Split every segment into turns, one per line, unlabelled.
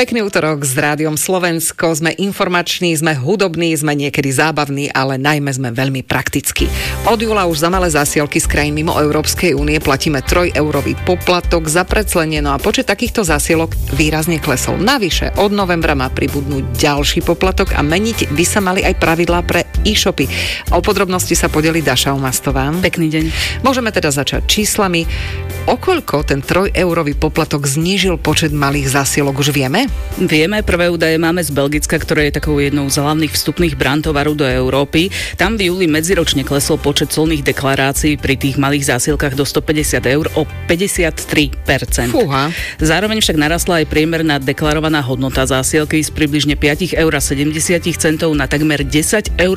Pekný útorok s Rádiom Slovensko. Sme informační, sme hudobní, sme niekedy zábavní, ale najmä sme veľmi praktickí. Od júla už za malé zásielky z krajín mimo Európskej únie platíme 3-eurový poplatok za preclenie, no a počet takýchto zásielok výrazne klesol. Navyše, od novembra má pribudnúť ďalší poplatok a meniť by sa mali aj pravidlá pre e-shopy. O podrobnosti sa podeli Daša Omastová.
Pekný deň.
Môžeme teda začať číslami. Okoľko ten 3-eurový poplatok znížil počet malých zásielok, už vieme?
Vieme, prvé údaje máme z Belgicka, ktoré je takou jednou z hlavných vstupných brán tovaru do Európy. Tam v júli medziročne klesol počet colných deklarácií pri tých malých zásielkach do 150 eur o 53%.
Fúha.
Zároveň však narastla aj priemerná deklarovaná hodnota zásielky z približne 5,70 eur na takmer 10,90 eur.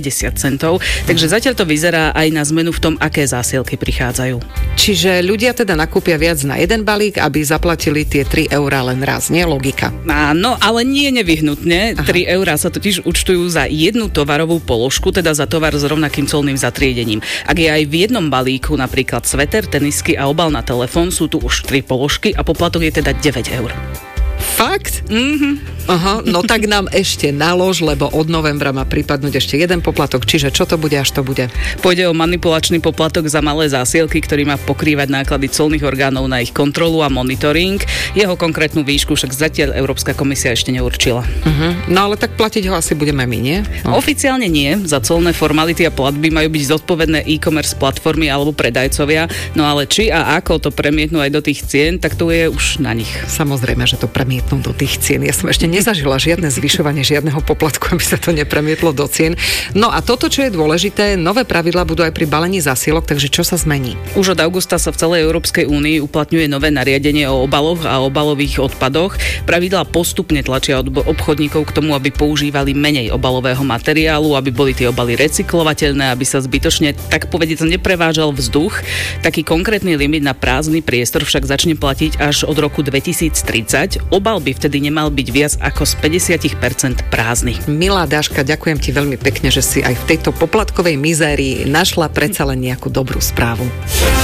Takže zatiaľ to vyzerá aj na zmenu v tom, aké zásielky prichádzajú.
Čiže ľudia teda nakúpia viac na jeden balík, aby zaplatili tie 3 eurá len raz, nie? Logika.
Áno, ale nie nevyhnutne. 3 eurá sa totiž účtujú za jednu tovarovú položku, teda za tovar s rovnakým colným zatriedením. Ak je aj v jednom balíku napríklad sveter, tenisky a obal na telefón, sú tu už 3 položky a poplatok je teda 9 eur.
Fakt? Aha, no tak nám ešte nalož, lebo od novembra má pripadnúť ešte jeden poplatok, čiže čo to bude, až to bude?
Pôjde o manipulačný poplatok za malé zásielky, ktorý má pokrývať náklady colných orgánov na ich kontrolu a monitoring. Jeho konkrétnu výšku však zatiaľ Európska komisia ešte neurčila.
No ale tak platiť ho asi budeme my, nie? No.
Oficiálne nie. Za colné formality a platby majú byť zodpovedné e-commerce platformy alebo predajcovia, no ale či a ako to premietnú aj do tých cien, tak to je už na nich.
Samozrejme, že to premietnú do tých cien. Ja som ešte nezažila žiadne zvyšovanie žiadneho poplatku, aby sa to nepremietlo do cien. No a toto, čo je dôležité, nové pravidlá budú aj pri balení zásielok, takže čo sa zmení?
Už od augusta sa v celej Európskej únii uplatňuje nové nariadenie o obaloch a obalových odpadoch. Pravidlá postupne tlačia obchodníkov k tomu, aby používali menej obalového materiálu, aby boli tie obaly recyklovateľné, aby sa zbytočne, tak povediac, neprevážal vzduch. Taký konkrétny limit na prázdny priestor však začne platiť až od roku 2030. Obal by vtedy nemal byť viac ako z 50% prázdny.
Milá Dáška, ďakujem ti veľmi pekne, že si aj v tejto poplatkovej mizérii našla predsa len nejakú dobrú správu.